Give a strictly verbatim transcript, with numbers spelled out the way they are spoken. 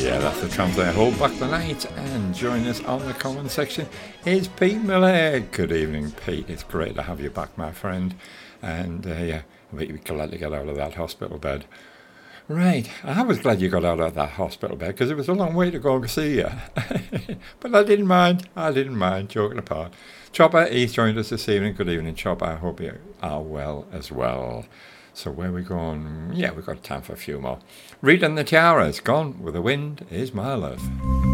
Yeah, that's the translator. Hold back the night. And joining us on the comment section is Pete Miller. Good evening, Pete. It's great to have you back, my friend. And uh, yeah, I bet you'd be glad to get out of that hospital bed. Right, I was glad you got out of that hospital bed because it was a long way to go and see you. But I didn't mind. I didn't mind, joking apart. Chopper, he's joined us this evening. Good evening, Chopper. I hope you are well as well. So where are we going? Yeah, we've got time for a few more. Reading the Tiaras, Gone with the Wind is My Love.